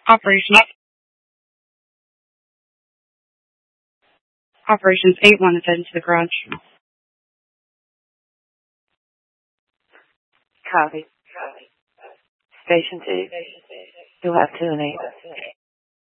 Operations. Operations 8-1 is heading to the garage. Copy. Station 2. You'll have 2 and 8.